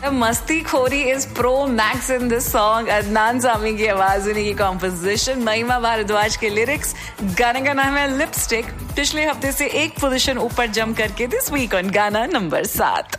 मस्ती खोरी is pro max in this song. Adnan Sami की आवाज, उन्हीं की कॉम्पोजिशन, महिमा भारद्वाज के लिरिक्स. गाने का नाम है लिपस्टिक. पिछले हफ्ते से एक पोजीशन ऊपर जंप करके दिस वीक ऑन गाना नंबर 7.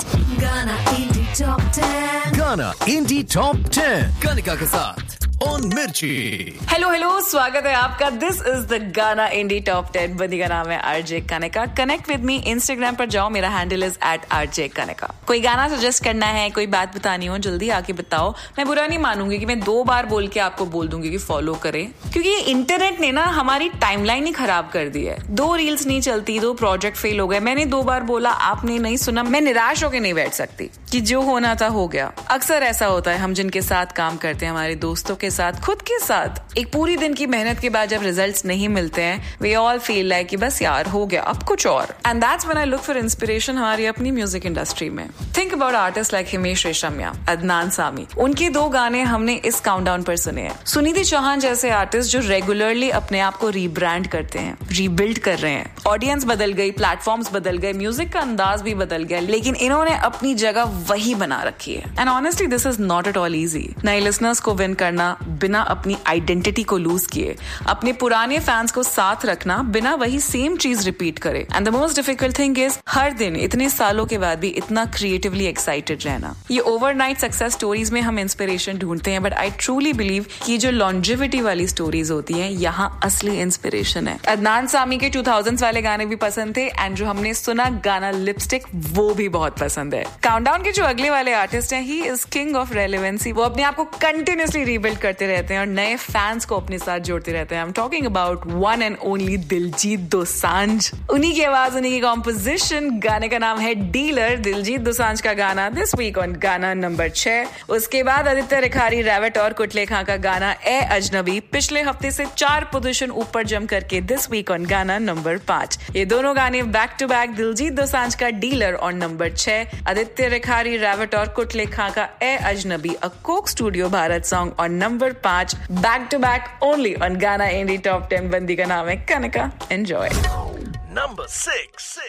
गाना इंडी टॉप 10. गाना इंडी टॉप 10 कनिका के साथ ऑन मिर्ची. हेलो, स्वागत है आपका. दिस इज द गाना इंडी टॉप 10. बंदी का नाम है RJ Kanika. Connect with me Instagram पर जाओ, मेरा हैंडल इज @RJ कनिका. कोई गाना सजेस्ट करना है, कोई बात बतानी हो, जल्दी आके बताओ. मैं बुरा नहीं मानूंगी कि मैं 2 बार बोल के आपको बोल दूंगी कि फॉलो करें, क्योंकि ये इंटरनेट ने ना हमारी टाइमलाइन ही खराब कर दी है. 2 रील्स नहीं चलती, 2 प्रोजेक्ट फेल हो गए. मैंने 2 बार बोला, आपने नहीं सुना. मैं निराश होकर नहीं बैठ सकती कि जो होना था हो गया. अक्सर ऐसा होता है, हम जिनके साथ काम करते हैं, हमारे दोस्तों के साथ, खुद के साथ, एक पूरी दिन की मेहनत के बाद जब रिजल्ट्स नहीं मिलते हैं, वी ऑल फील लाइक कि बस यार हो गया, अब कुछ और. And that's when I look for inspiration हमारी अपनी म्यूजिक इंडस्ट्री में. Think about artist like Himesh Reshammiya, Adnan Sami. उनके 2 गाने हमने इस काउंटडाउन पर सुने हैं. सुनिधि चौहान जैसे आर्टिस्ट जो रेगुलरली अपने आप को रीब्रांड करते हैं, रीबिल्ड कर रहे हैं. ऑडियंस बदल गई, प्लेटफॉर्म्स बदल गए, म्यूजिक का अंदाज भी बदल गया, लेकिन इन्होंने अपनी जगह वही बना रखी है. And honestly this is not at all easy. नए लिसनर्स को विन करना बिना अपनी आइडेंटिटी को लूज किए, अपने पुराने फैंस को साथ रखना बिना वही सेम चीज रिपीट करे. And the most difficult thing is हर दिन इतने सालों के बाद भी इतना क्रिएटिवली एक्साइटेड रहना. ये ओवरनाइट सक्सेस स्टोरीज में हम इंस्पिरेशन ढूंढते हैं, बट आई ट्रूली बिलीव कि जो लॉन्जेविटी वाली स्टोरीज होती हैं, यहाँ असली इंस्पिरेशन है. अदनान सामी के 2000s वाले गाने भी पसंद थे, एंड जो हमने सुना गाना लिपस्टिक, वो भी बहुत पसंद है. काउंटडाउन के जो अगले वाले आर्टिस्ट हैं, he is king of relevancy. वो अपने आप को कंटिन्यूअसली रीबिल्ड करते रहते हैं और नए फैंस को अपने साथ जोड़ते रहते हैं. I am talking about one and only Diljit Dosanjh. उन्हीं की आवाज, उन्हीं की कॉम्पोजिशन. गाने का नाम है डीलर. दिलजीत दोसांझ का गाना दिस वीक ऑन गाना नंबर 6. उसके बाद आदित्य रिखारी, रैवट और कुटले खां का गाना ए अजनबी. पिछले हफ्ते से 4 पोजीशन ऊपर जंप करके दिस वीक ऑन गाना नंबर 5. ये दोनों गाने back to back. Diljit Dosanjh का dealer on number 6, Aditya Rikhari, रैवट और कुटले खां का ए अजनबी, अ Coke studio Bharat song on number 5. Back to back only on गाना इंडी टॉप 10. बंदी का नाम है कनिका. एंजॉय. नंबर 6.